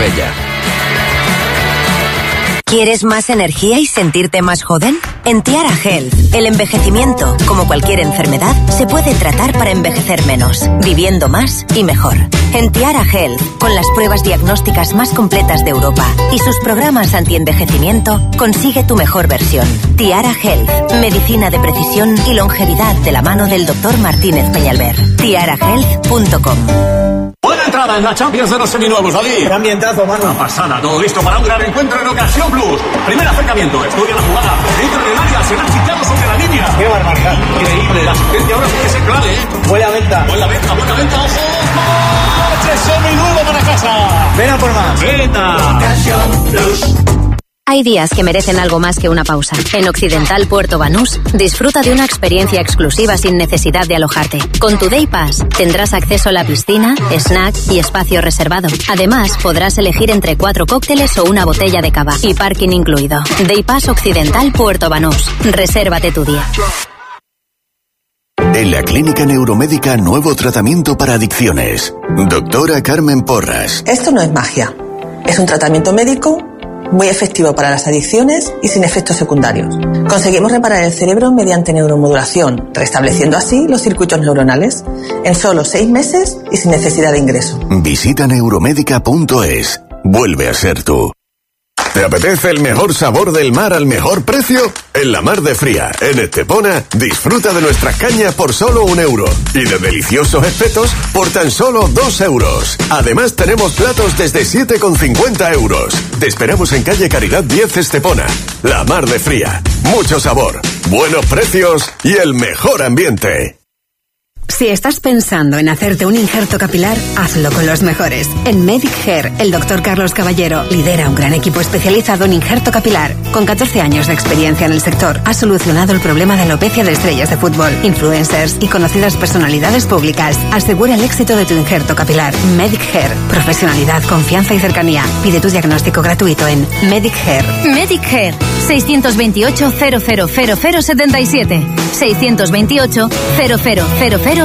Marbella. ¿Quieres más energía y sentirte más joven? En Tiara Health, el envejecimiento, como cualquier enfermedad, se puede tratar para envejecer menos, viviendo más y mejor. En Tiara Health, con las pruebas diagnósticas más completas de Europa y sus programas anti-envejecimiento, consigue tu mejor versión. Tiara Health, medicina de precisión y longevidad de la mano del Dr. Martínez Peñalver. tiarahealth.com. Buena entrada en la Champions de los seminuevos, David. Qué ambientazo, mano. Una pasada, todo listo para un gran encuentro en Ocasión Plus. Primer acercamiento, estudia la jugada. Entra en el área, será chicado sobre la línea. Qué barbaridad. Increíble, la asistencia ahora sí que se clave, ¿eh? Buena venta. Buena venta, ojo. ¡Coche seminuevo para casa! Ven a por más. ¡Venta! Ocasión Plus. Hay días que merecen algo más que una pausa. En Occidental Puerto Banús, disfruta de una experiencia exclusiva sin necesidad de alojarte. Con tu Day Pass tendrás acceso a la piscina, snack y espacio reservado. Además, podrás elegir entre 4 cócteles o una botella de cava y parking incluido. Day Pass Occidental Puerto Banús. Resérvate tu día. En la Clínica Neuromédica, nuevo tratamiento para adicciones. Doctora Carmen Porras. Esto no es magia. Es un tratamiento médico muy efectivo para las adicciones y sin efectos secundarios. Conseguimos reparar el cerebro mediante neuromodulación, restableciendo así los circuitos neuronales en solo 6 meses y sin necesidad de ingreso. Visita neuromédica.es. Vuelve a ser tú. ¿Te apetece el mejor sabor del mar al mejor precio? En la Mar de Fría, en Estepona, disfruta de nuestras cañas por solo €1 y de deliciosos espetos por tan solo €2. Además tenemos platos desde 7,50 €. Te esperamos en calle Caridad 10 Estepona. La Mar de Fría, mucho sabor, buenos precios y el mejor ambiente. Si estás pensando en hacerte un injerto capilar, hazlo con los mejores. En Medic Hair, el Dr. Carlos Caballero lidera un gran equipo especializado en injerto capilar. Con 14 años de experiencia en el sector, ha solucionado el problema de alopecia de estrellas de fútbol, influencers y conocidas personalidades públicas. Asegura el éxito de tu injerto capilar. Medic Hair. Profesionalidad, confianza y cercanía. Pide tu diagnóstico gratuito en Medic Hair. Medic Hair. 628 000077. 628 000077.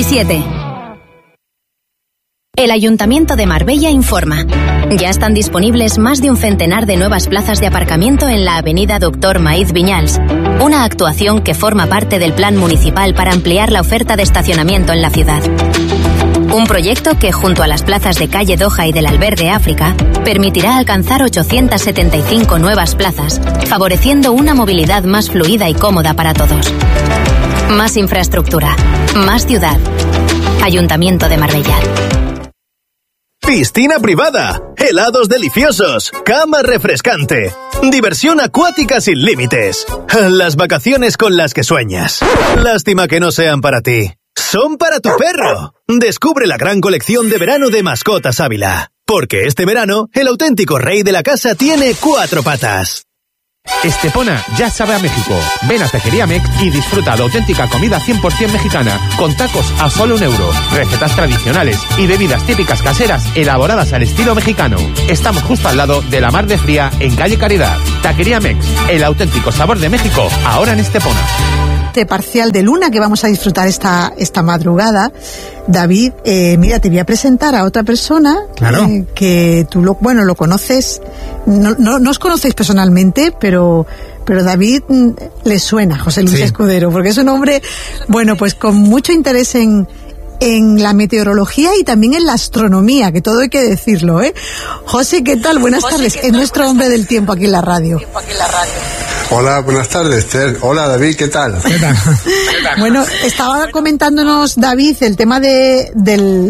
El Ayuntamiento de Marbella informa. Ya están disponibles más de un centenar de nuevas plazas de aparcamiento en la avenida Doctor Maíz Viñals, una actuación que forma parte del plan municipal para ampliar la oferta de estacionamiento en la ciudad. Un proyecto que, junto a las plazas de Calle Doha y del Alberde África, permitirá alcanzar 875 nuevas plazas, favoreciendo una movilidad más fluida y cómoda para todos. Más infraestructura, más ciudad. Ayuntamiento de Marbella. Piscina privada, helados deliciosos, cama refrescante, diversión acuática sin límites. Las vacaciones con las que sueñas. Lástima que no sean para ti. Son para tu perro. Descubre la gran colección de verano de Mascotas Ávila. Porque este verano, el auténtico rey de la casa tiene 4 patas. Estepona ya sabe a México. Ven a Taquería Mex y disfruta de auténtica comida 100% mexicana, con tacos a solo €1, recetas tradicionales y bebidas típicas caseras elaboradas al estilo mexicano. Estamos justo al lado de la Mar de Fría, en calle Caridad. Taquería Mex, el auténtico sabor de México, ahora en Estepona. Parcial de luna que vamos a disfrutar esta madrugada. David, mira, te voy a presentar a otra persona. Claro. Que tú lo conoces, no os conocéis personalmente, pero David le suena, José Luis Escudero, porque es un hombre, pues con mucho interés en la meteorología y también en la astronomía, que todo hay que decirlo, ¿eh? José, ¿qué tal? Buenas tardes. Es nuestro hombre del tiempo aquí en la radio. Hola, buenas tardes, Esther. Hola, David, ¿qué tal? Bueno, estaba comentándonos David el tema del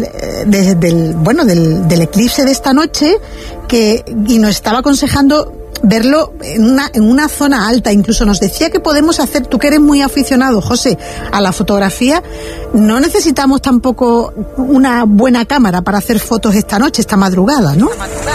eclipse de esta noche, y nos estaba aconsejando verlo en una zona alta. Incluso nos decía que podemos hacer, tú que eres muy aficionado, José, a la fotografía, no necesitamos tampoco una buena cámara para hacer fotos esta madrugada, ¿no?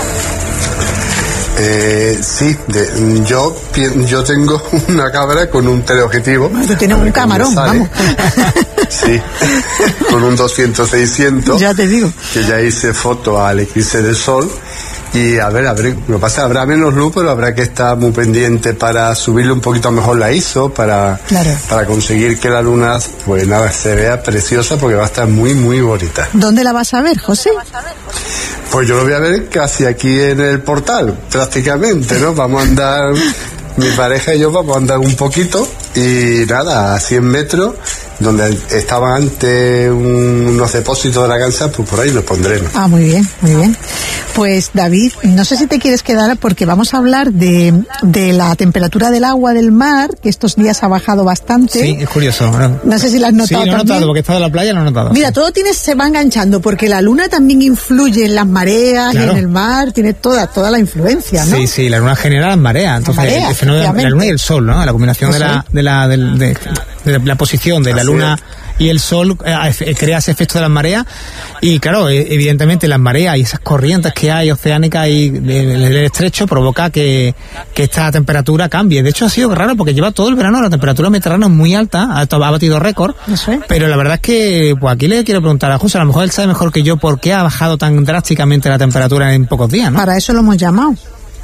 Sí, yo tengo una cámara con un teleobjetivo. Tú tienes un camarón, vamos. Sí, con un 200-600. Ya te digo. Que ya hice foto al eclipse del sol Y a ver, lo que pasa, habrá menos luz, pero habrá que estar muy pendiente para subirle un poquito mejor la ISO, para conseguir que la luna, pues nada, se vea preciosa, porque va a estar muy, muy bonita. ¿Dónde la vas a ver, José? Pues yo lo voy a ver casi aquí en el portal, prácticamente, ¿no? Vamos a andar, mi pareja y yo vamos a andar un poquito, y nada, a 100 metros, donde estaban antes unos depósitos de la Gansa, pues por ahí los pondremos. Ah, muy bien, muy bien. Pues David, no sé si te quieres quedar, porque vamos a hablar de la temperatura del agua del mar, que estos días ha bajado bastante. Sí, es curioso. No sé si lo has notado. Sí, lo he notado, porque he estado en la playa, lo he notado. Mira, todo se va enganchando, porque la luna también influye en las mareas, claro, y en el mar, tiene toda la influencia, ¿no? Sí, la luna genera las mareas, entonces el fenómeno de la luna y el sol, ¿no? La combinación de la posición de la luna y el sol crea ese efecto de las mareas, y claro, evidentemente las mareas y esas corrientes que hay oceánicas y el estrecho provoca que esta temperatura cambie. De hecho, ha sido raro porque lleva todo el verano la temperatura mediterránea muy alta, ha batido récord, pero la verdad es que pues aquí le quiero preguntar a José, a lo mejor él sabe mejor que yo por qué ha bajado tan drásticamente la temperatura en pocos días, ¿no? Para eso lo hemos llamado.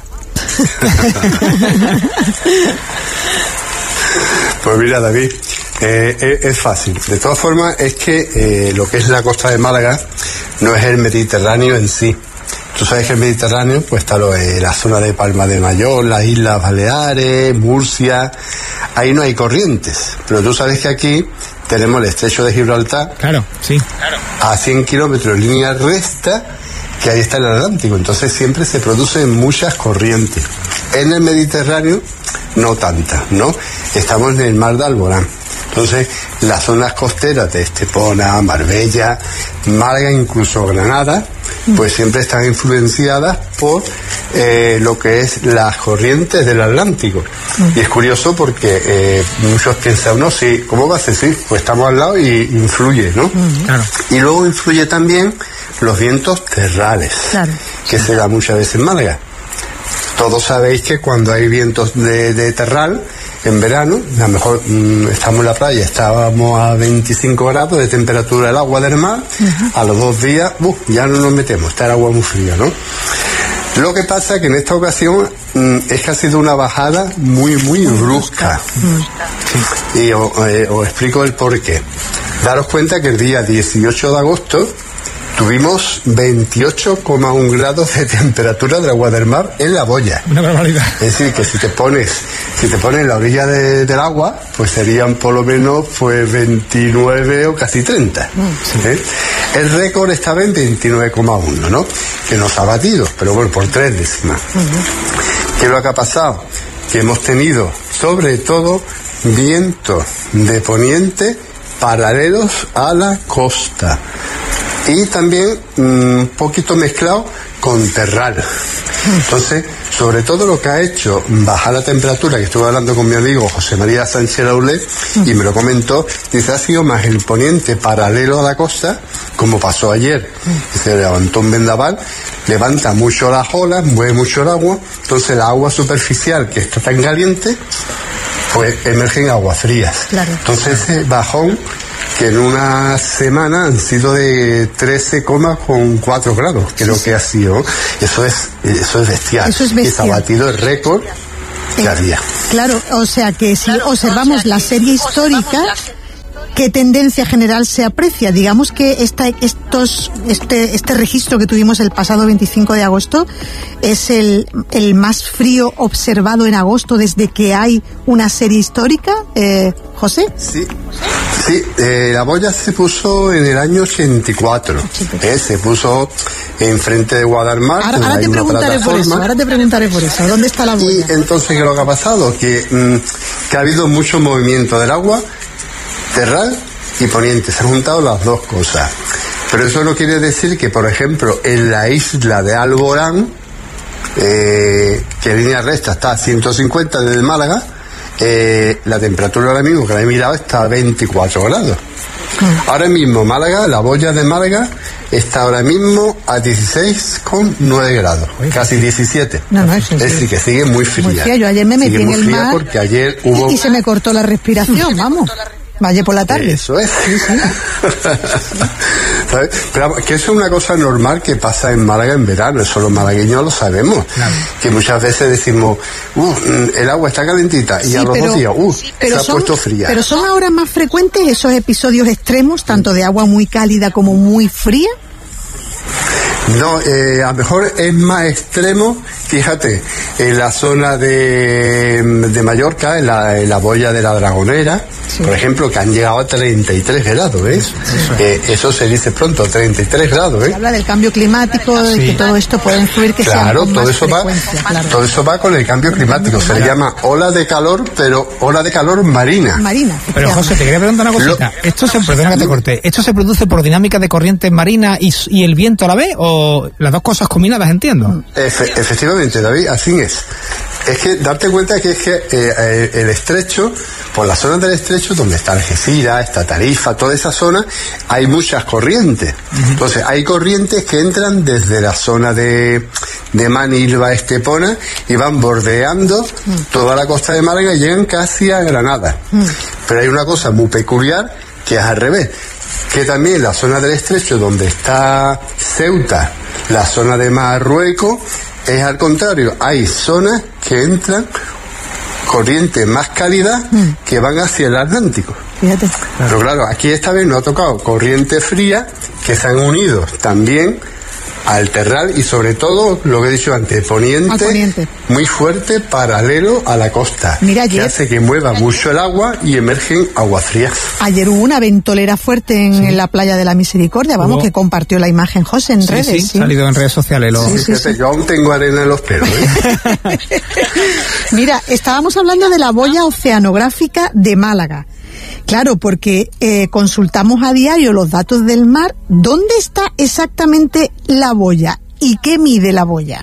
Pues mira, David, es fácil. De todas formas, es que lo que es la costa de Málaga no es el Mediterráneo en sí. Tú sabes que el Mediterráneo pues está la zona de Palma de Mallorca, las Islas Baleares, Murcia. Ahí no hay corrientes, pero tú sabes que aquí tenemos el estrecho de Gibraltar. Claro, sí. A 100 kilómetros en línea recta, que ahí está el Atlántico. Entonces siempre se producen muchas corrientes. En el Mediterráneo no tantas, ¿no? Estamos en el mar de Alborán. Entonces, las zonas costeras de Estepona, Marbella, Málaga, incluso Granada, pues siempre están influenciadas por lo que es las corrientes del Atlántico. Y es curioso porque muchos piensan, no, sí, ¿cómo va a ser? Sí, pues estamos al lado y influye, ¿no? Claro. Y luego influye también los vientos terrales, que se da muchas veces en Málaga. Todos sabéis que cuando hay vientos de terral, en verano, a lo mejor estamos en la playa, estábamos a 25 grados de temperatura del agua del mar, a los 2 días, ya no nos metemos, está el agua muy fría, ¿no? Lo que pasa es que en esta ocasión es que ha sido una bajada muy, muy brusca. Y os explico el porqué. Daros cuenta que el día 18 de agosto tuvimos 28,1 grados de temperatura del agua del mar en la boya. Una barbaridad. Es decir, que si te pones en la orilla del agua, pues serían por lo menos pues 29 o casi 30. El récord estaba en 29,1, ¿no? Que nos ha batido, pero bueno, por 3 décimas. ¿Qué es lo que ha pasado? Que hemos tenido, sobre todo, vientos de poniente paralelos a la costa. Y también un poquito mezclado con terral. Entonces, sobre todo lo que ha hecho bajar la temperatura, que estuve hablando con mi amigo José María Sánchez Laulet, y me lo comentó, dice, ha sido más el poniente paralelo a la costa, como pasó ayer, que se levantó un vendaval, levanta mucho las olas, mueve mucho el agua, entonces la agua superficial, que está tan caliente, pues emergen aguas frías. Entonces ese bajón, que en una semana han sido de 13,4 grados, creo que ha sido. Eso es bestial. Eso es bestial. Y se ha batido el récord que había. Claro, o sea que si observamos la serie histórica, ¿qué tendencia general se aprecia? Digamos que este registro que tuvimos el pasado 25 de agosto es el más frío observado en agosto desde que hay una serie histórica, José. Sí, la boya se puso en el año 84. Se puso enfrente de Guadalmar. Ahora te preguntaré por eso. ¿Dónde está la boya? Y entonces, ¿qué es lo que ha pasado? Que ha habido mucho movimiento del agua, terral y poniente, se han juntado las dos cosas. Pero eso no quiere decir que, por ejemplo, en la isla de Alborán, que en línea recta está a 150 desde Málaga, la temperatura ahora mismo, que la he mirado, está a 24 grados. Ahora mismo Málaga, la boya de Málaga, está ahora mismo a 16,9 grados, casi 17. Es decir, que sigue muy fría. Muy fría. Yo ayer me metí en el mar porque ayer hubo... y se me cortó la respiración, vamos. Ayer por la tarde. Eso es. ¿sabes? Pero que eso es una cosa normal que pasa en Málaga en verano, eso los malagueños lo sabemos, claro. Que muchas veces decimos, el agua está calentita, y a los 2 días, se ha puesto fría. Pero son ahora más frecuentes esos episodios extremos, tanto de agua muy cálida como muy fría. No, a lo mejor es más extremo, fíjate, en la zona de Mallorca, en la boya de la Dragonera, sí. Por ejemplo, que han llegado a 33 grados, ¿ves? Eso se dice pronto, 33 grados, ¿eh? Se habla del cambio climático, de que todo esto puede influir que sea con más frecuencia. Claro, todo eso va con el cambio climático, se le llama ola de calor, pero ola de calor marina. Pero José, te quería preguntar una cosita, perdona que te corté, ¿esto se produce por dinámica de corrientes marinas y el viento a la vez, o las dos cosas combinadas, entiendo? Efectivamente, David, así es. Es que darte cuenta que es que el estrecho, por la zona del estrecho, donde está Algeciras, está Tarifa, toda esa zona, hay muchas corrientes. Entonces, hay corrientes que entran desde la zona de Manilva, Estepona, y van bordeando toda la costa de Málaga y llegan casi a Granada. Pero hay una cosa muy peculiar, que es al revés, que también la zona del estrecho, donde está Ceuta, la zona de Marruecos, es al contrario, hay zonas que entran corrientes más cálidas que van hacia el Atlántico. Fíjate. Pero claro, aquí esta vez no ha tocado corrientes frías que se han unido también al terral y sobre todo, lo que he dicho antes, poniente. Muy fuerte, paralelo a la costa. Mira, ayer, que hace que mueva mucho el agua y emergen aguas frías. Ayer hubo una ventolera fuerte en la playa de la Misericordia, que compartió la imagen José en redes. Sí, salido en redes sociales. Fíjate, yo aún tengo arena en los pelos, ¿eh? Mira, estábamos hablando de la boya oceanográfica de Málaga. Claro, porque consultamos a diario los datos del mar. ¿Dónde está exactamente la boya? ¿Y qué mide la boya?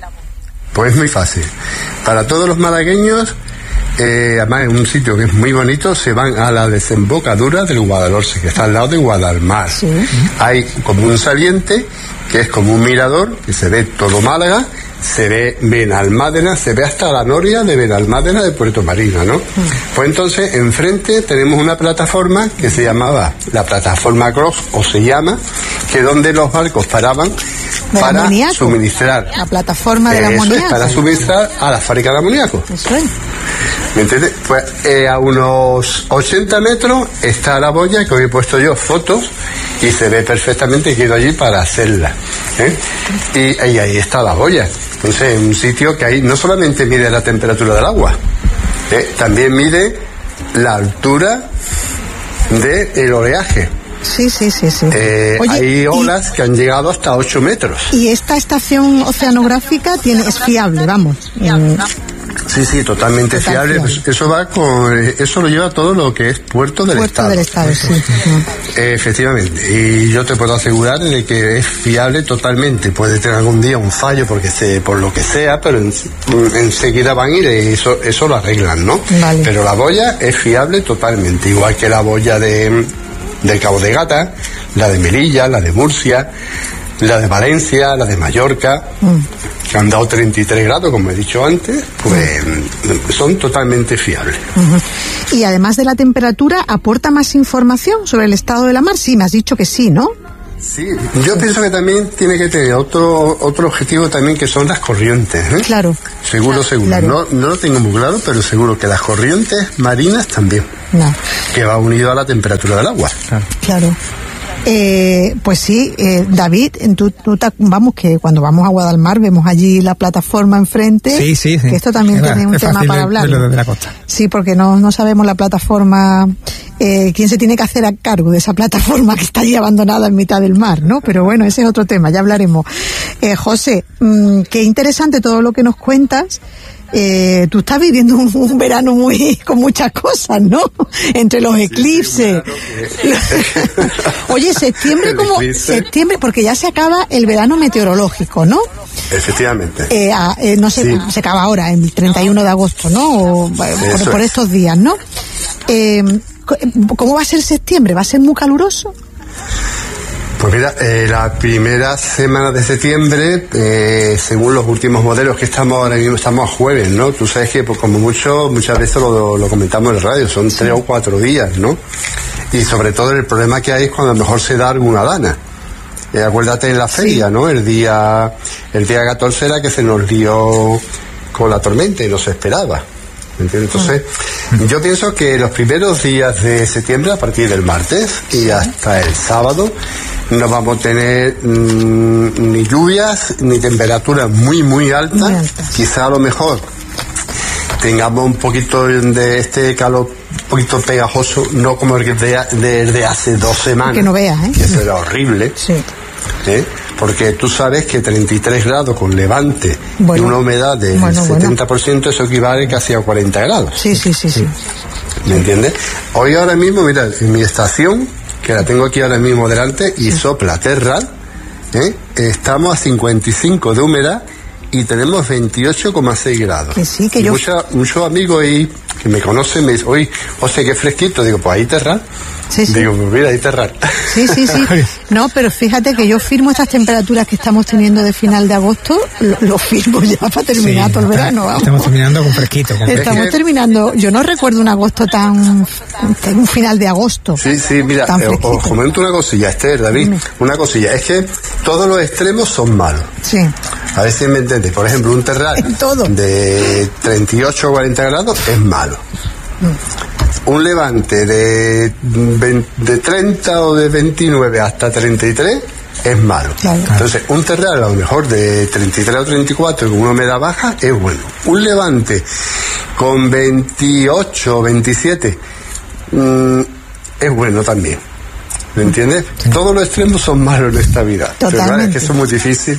Pues muy fácil. Para todos los malagueños, además en un sitio que es muy bonito, se van a la desembocadura del Guadalhorce, que está al lado de Guadalmar. Sí. Hay como un saliente, que es como un mirador, que se ve todo Málaga, se ve Benalmádena, se ve hasta la noria de Benalmádena de Puerto Marina, ¿no? Pues entonces, enfrente tenemos una plataforma que se llamaba la plataforma Cross, o se llama, que es donde los barcos paraban para suministrar. La plataforma del amoníaco. Para suministrar a la fábrica de amoníaco. Eso es. ¿Me entiendes? Pues a unos 80 metros está la boya, que hoy he puesto yo fotos, y se ve perfectamente que he ido allí para hacerla, ¿eh? Y ahí está la boya. Entonces, en un sitio que ahí no solamente mide la temperatura del agua, también mide la altura del oleaje. Sí. Oye, hay olas que han llegado hasta 8 metros. ¿Y esta estación oceanográfica es fiable, vamos? Sí, totalmente fiable. Eso lo lleva todo lo que es Puerto del Estado. Sí. Efectivamente. Y yo te puedo asegurar de que es fiable totalmente. Puede tener algún día un fallo por lo que sea, pero enseguida van a ir y eso lo arreglan, ¿no? Vale. Pero la boya es fiable totalmente. Igual que la boya del Cabo de Gata, la de Melilla, la de Murcia, la de Valencia, la de Mallorca, que han dado 33 grados, como he dicho antes, pues son totalmente fiables. Y además de la temperatura, ¿aporta más información sobre el estado de la mar? Sí, me has dicho que sí, ¿no? Sí, yo pienso que también tiene que tener otro objetivo también, que son las corrientes, ¿eh? Claro. Seguro. Claro. No lo tengo muy claro, pero seguro que las corrientes marinas también. No. Que va unido a la temperatura del agua. Claro. Pues sí, David, vamos, que cuando vamos a Guadalmar vemos allí la plataforma enfrente. Sí. Que esto también tiene un tema para hablar. De la costa. Sí, porque no sabemos la plataforma, quién se tiene que hacer a cargo de esa plataforma que está allí abandonada en mitad del mar, ¿no? Pero bueno, ese es otro tema, ya hablaremos. José, qué interesante todo lo que nos cuentas. Tú estás viviendo un verano con muchas cosas, ¿no? Entre los eclipses. Oye, septiembre, porque ya se acaba el verano meteorológico, ¿no? Efectivamente. Se acaba ahora, el 31 de agosto, ¿no? Por estos días, ¿no? ¿Cómo va a ser septiembre? ¿Va a ser muy caluroso? Pues mira, la primera semana de septiembre, según los últimos modelos que estamos ahora mismo, estamos a jueves, ¿no? Tú sabes que como muchas veces lo comentamos en el radio, son 3 o 4 días, ¿no? Y sobre todo el problema que hay es cuando a lo mejor se da alguna dana. acuérdate en la feria, ¿no? El día 14 era que se nos lió con la tormenta y no se esperaba. ¿Entiendes? Entonces, yo pienso que los primeros días de septiembre, a partir del martes y hasta el sábado, no vamos a tener ni lluvias ni temperaturas muy altas. Quizá a lo mejor tengamos un poquito de este calor un poquito pegajoso, no como el de hace 2 semanas. Que no veas, ¿eh? Que eso era horrible. Sí. Porque tú sabes que 33 grados con levante y una humedad del 70%, eso equivale casi a 40 grados. Sí. ¿Me entiendes? Hoy ahora mismo, mira, en mi estación, que la tengo aquí ahora mismo delante, y sopla Terral, estamos a 55 de humedad y tenemos 28,6 grados. Que sí, que y muchos amigos ahí que me conocen me dicen, oye, José, qué fresquito. Digo, pues ahí Terral. Sí. Digo, pues mira, ahí Terral. Sí. No, pero fíjate que yo firmo estas temperaturas que estamos teniendo de final de agosto, lo firmo ya para terminar todo el verano. Vamos. Estamos terminando con fresquito. Estamos terminando, yo no recuerdo un agosto un final de agosto. Sí, mira, os comento una cosilla, Esther, David, una cosilla, es que todos los extremos son malos. Sí. A ver si me entiendes. Por ejemplo, un Terral de 38 o 40 grados es malo. Un levante de 30 o de 29 hasta 33 es malo. Claro. Entonces, un Terral a lo mejor de 33 o 34 con una humedad baja es bueno. Un levante con 28 o 27 es bueno también. ¿Me entiendes? Sí. Todos los extremos son malos en esta vida. Totalmente. Es que eso es muy difícil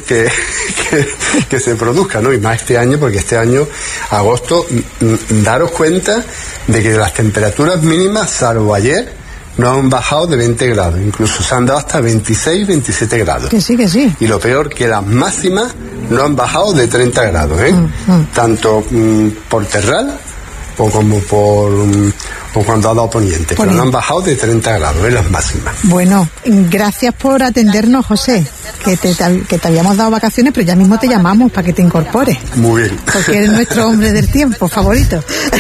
que se produzca, ¿no? Y más este año, porque este año, agosto, daros cuenta de que las temperaturas mínimas, salvo ayer, no han bajado de 20 grados. Incluso se han dado hasta 26, 27 grados. Que sí. Y lo peor, que las máximas no han bajado de 30 grados, Tanto por Terral o como por cuando ha dado poniente, pero no han bajado de 30 grados, las máximas. Bueno, gracias por atendernos, José, que te habíamos dado vacaciones, pero ya mismo te llamamos para que te incorpores. Muy bien. Porque eres nuestro hombre del tiempo favorito.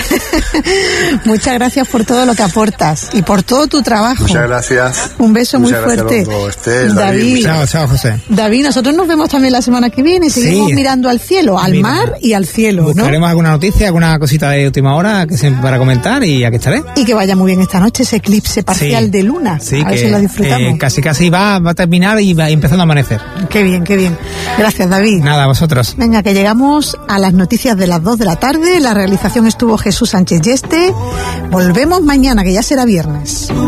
Muchas gracias por todo lo que aportas y por todo tu trabajo. Muchas gracias. Un beso muy fuerte. David. Chao, José. David, nosotros nos vemos también la semana que viene. Seguimos mirando al cielo, al mar y al cielo. Buscaremos alguna noticia, alguna cosita de última hora para comentar y aquí estaré. Y que vaya muy bien esta noche ese eclipse parcial de luna. Sí, a ver si lo disfrutamos. Casi va a terminar y va empezando a amanecer. Qué bien. Gracias, David. Nada, a vosotros. Venga, que llegamos a las noticias de las 2 de la tarde. La realización estuvo Jesús Sánchez Yeste. Volvemos mañana, que ya será viernes.